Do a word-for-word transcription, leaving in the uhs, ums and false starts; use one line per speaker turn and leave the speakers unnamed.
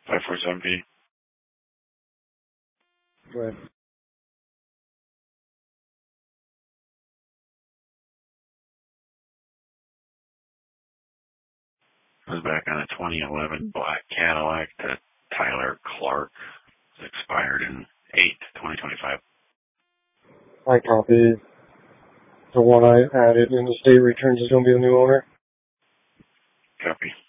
five four seven P.
Go ahead.
I was back on a twenty eleven black Cadillac that Tyler Clark was expired in eight twenty twenty-five.
I copy. The one I added in the state returns is going to be the new owner.
Copy.